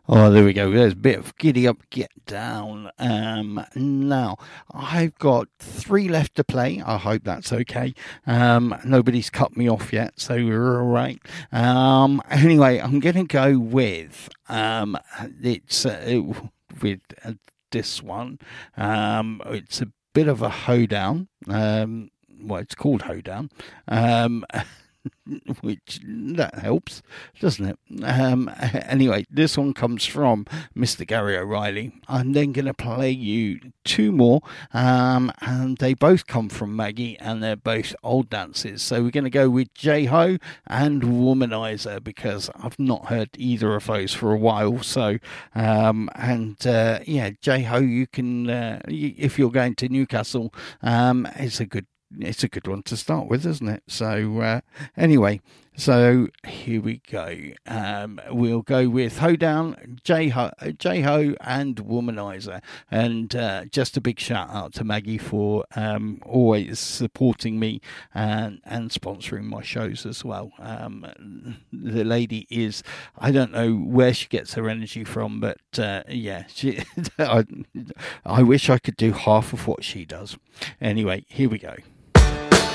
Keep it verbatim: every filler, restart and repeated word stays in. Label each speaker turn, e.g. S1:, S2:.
S1: Oh, there we go. There's a bit of Giddy Up, Get Down. Um, now, I've got three left to play. I hope that's okay. Um, nobody's cut me off yet, so we're all right. Um, anyway, I'm going to go with um, it's uh, with uh, this one. Um, it's a bit of a hoedown. Um, well, it's called hoedown. Um, which that helps, doesn't it? Um, anyway, this one comes from Mister Gary O'Reilly. I'm then going to play you two more, um, and they both come from Maggie, and they're both old dances. So we're going to go with J Ho and Womanizer, because I've not heard either of those for a while. So, um, and uh, yeah, J Ho, you can, uh, if you're going to Newcastle, um, it's a good it's a good one to start with, isn't it? So uh, anyway, so here we go. Um, we'll go with Hoedown, J-Ho, J-Ho and Womanizer. And uh, just a big shout out to Maggie for um, always supporting me and, and sponsoring my shows as well. Um, the lady is, I don't know where she gets her energy from, but uh, yeah, she, I, I wish I could do half of what she does. Anyway, here we go.